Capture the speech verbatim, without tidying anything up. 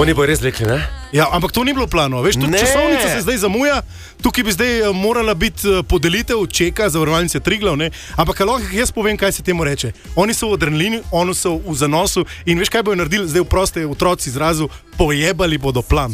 Oni bojo res rekli, ne? Ja, ampak to ni bilo plano. Veš, tudi Ne. časovnica se zdaj zamuja, tukaj bi zdaj eh, morala biti eh, podelitev čeka zavarovalnice Triglav, ne? Ampak lahko jaz povem, kaj se temu reče. Oni so v adrenalinu, oni so v zanosu in veš, kaj bojo naredili zdaj v proste otroci izrazu, pojebali bodo plan.